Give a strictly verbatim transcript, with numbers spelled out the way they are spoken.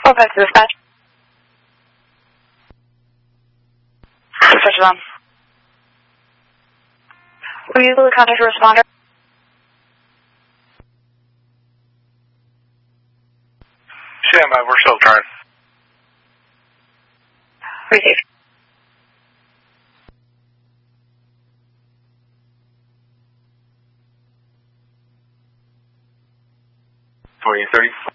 four five to dispatch. Dispatch is on. Were you able to contact a responder? Stand by, we're still trying. Receive. twenty thirty.